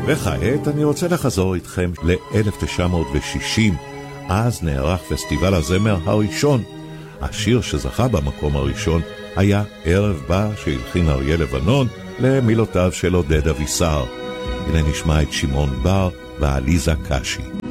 וכעת אני רוצה לחזור איתכם ל-1960. אז נערך פסטיבל הזמר הראשון. השיר שזכה במקום הראשון היה ערב בא שהלחין אריה לבנון למילותיו של עודד אבישר. הנה נשמע את שמעון בר ועליזה קשי.